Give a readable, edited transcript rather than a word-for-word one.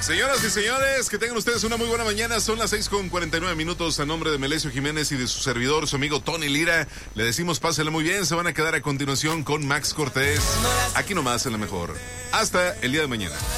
Señoras y señores, que tengan ustedes una muy buena mañana. Son las 6:49. A nombre de Melesio Jiménez y de su servidor, su amigo Tony Lira, le decimos pásela muy bien. Se van a quedar a continuación con Max Cortés. Aquí nomás en la mejor. Hasta el día de mañana.